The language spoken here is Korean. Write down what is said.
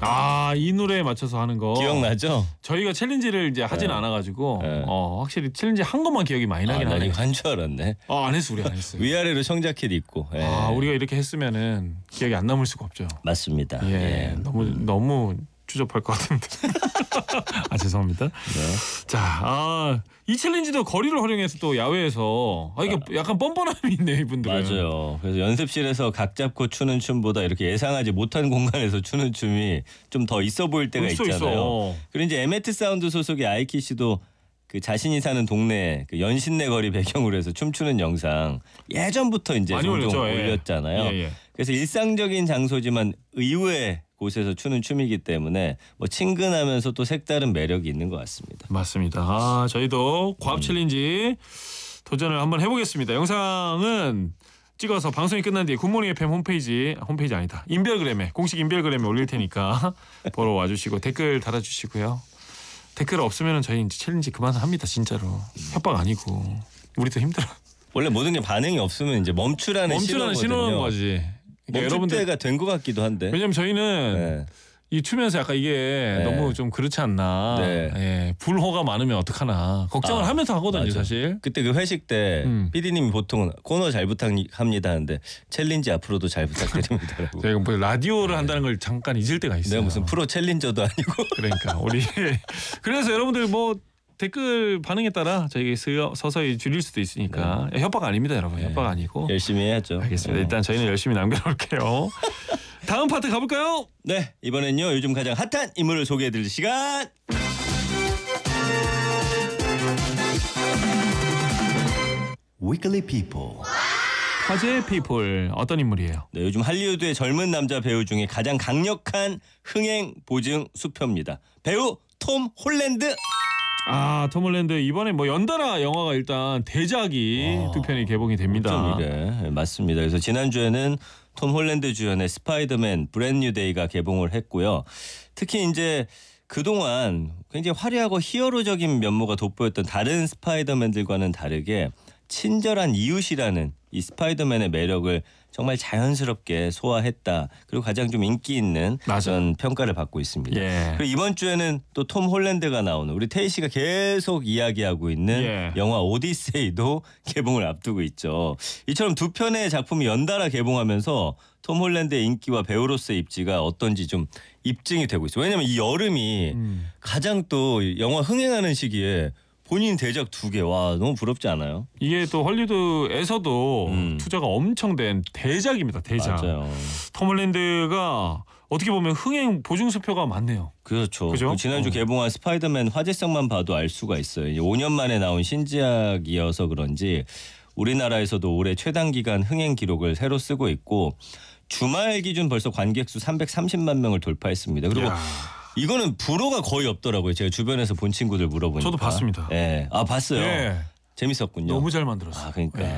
이 노래에 맞춰서 하는 거 기억나죠? 저희가 챌린지를 이제 하진 않아가지고 확실히 챌린지 한 것만 기억이 많이 나긴 난 하네요. 이거 한 줄 알았네. 안 했어, 우리 안 했어요. 위아래로 청자켓 입고. 우리가 이렇게 했으면은 기억이 안 남을 수가 없죠. 맞습니다. 너무 추접할 것 같은데. 죄송합니다. 네. 자, 이 챌린지도 거리를 활용해서 또 야외에서 이게 약간 뻔뻔함이 있네요, 이분들은. 맞아요. 그래서 연습실에서 각 잡고 추는 춤보다 이렇게 예상하지 못한 공간에서 추는 춤이 좀 더 있어 보일 때가 있잖아요. 그리고 이제 에메트 사운드 소속의 아이키 씨도 그 자신이 사는 동네 그 연신내 거리 배경으로 해서 춤추는 영상 예전부터 이제 많이 종종 올렸죠. 올렸잖아요. 그래서 일상적인 장소지만 의외의 곳에서 추는 춤이기 때문에 뭐 친근하면서 또 색다른 매력이 있는 것 같습니다. 맞습니다. 저희도 과합 챌린지 도전을 한번 해보겠습니다. 영상은 찍어서 방송이 끝난 뒤에 굿모닝 FM 홈페이지 아니다. 인별그램에 공식 인별그램에 올릴 테니까 보러 와주시고 댓글 달아주시고요. 댓글 없으면 저희 이제 챌린지 그만합니다. 진짜로 협박 아니고 우리도 힘들어. 원래 모든 게 반응이 없으면 이제 멈추라는 신호인 거지. 멈출 때가 된 것 같기도 한데. 왜냐면 저희는 이 추면서 약간 이게 너무 좀 그렇지 않나. 불호가 많으면 어떡하나 걱정을 하면서 하거든요. 맞아. 사실. 그때 그 회식 때 PD님이 보통은 코너 잘 부탁합니다 하는데 챌린지 앞으로도 잘 부탁드립니다라고. 저희가 뭐 라디오를 한다는 걸 잠깐 잊을 때가 있어요. 내가 무슨 프로 챌린저도 아니고. 그러니까 우리 그래서 여러분들 뭐 댓글 반응에 따라 저희 서서히 줄일 수도 있으니까 협박 아닙니다, 여러분. 협박 아니고 열심히 해야죠. 알겠습니다. 일단 저희는 열심히 남겨놓을게요. 다음 파트 가볼까요? 네, 이번엔요 요즘 가장 핫한 인물을 소개해드릴 시간. Weekly People. 화제의 피플 어떤 인물이에요? 네, 요즘 할리우드의 젊은 남자 배우 중에 가장 강력한 흥행 보증 수표입니다. 배우 톰 홀랜드. 톰 홀랜드 이번에 뭐 연달아 영화가 일단 대작이 두 편이 개봉이 됩니다. 네, 맞습니다. 그래서 지난주에는 톰 홀랜드 주연의 스파이더맨 브랜드 뉴 데이가 개봉을 했고요. 특히 이제 그동안 굉장히 화려하고 히어로적인 면모가 돋보였던 다른 스파이더맨들과는 다르게 친절한 이웃이라는 이 스파이더맨의 매력을 정말 자연스럽게 소화했다. 그리고 가장 좀 인기 있는 그런 평가를 받고 있습니다. 그리고 이번 주에는 또 톰 홀랜드가 나오는 우리 태희 씨가 계속 이야기하고 있는 영화 오디세이도 개봉을 앞두고 있죠. 이처럼 두 편의 작품이 연달아 개봉하면서 톰 홀랜드의 인기와 배우로서의 입지가 어떤지 좀 입증이 되고 있어요. 왜냐하면 이 여름이 가장 또 영화 흥행하는 시기에 본인 대작 2개. 와, 너무 부럽지 않아요? 이게 또 헐리우드에서도 투자가 엄청 된 대작입니다. 대작. 맞아요. 톰 홀랜드가 어떻게 보면 흥행 보증수표가 많네요. 그렇죠. 그죠? 지난주 개봉한 스파이더맨 화제성만 봐도 알 수가 있어요. 이제 5년 만에 나온 신작이어서 그런지 우리나라에서도 올해 최단 기간 흥행 기록을 새로 쓰고 있고 주말 기준 벌써 관객 수 330만 명을 돌파했습니다. 그리고 이거는 불호가 거의 없더라고요. 제가 주변에서 본 친구들 물어보니까. 저도 봤습니다. 봤어요. 재밌었군요. 너무 잘 만들었어요. 그러니까.